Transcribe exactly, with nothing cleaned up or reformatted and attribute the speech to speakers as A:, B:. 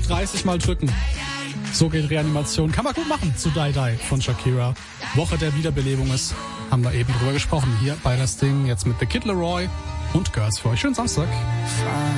A: dreißig Mal drücken. So geht Reanimation. Kann man gut machen zu Die Die von Shakira. Woche der Wiederbelebung ist, haben wir eben drüber gesprochen. Hier bei das Ding jetzt mit The Kid Laroi und Girls für euch. Schönen Samstag.